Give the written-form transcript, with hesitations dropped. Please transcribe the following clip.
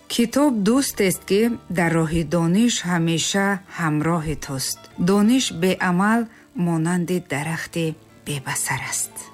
китоб дӯстест ки дар роҳи дониш ҳамеша ҳамроҳи туст. дониш беамал монанди дарахти бебасар аст.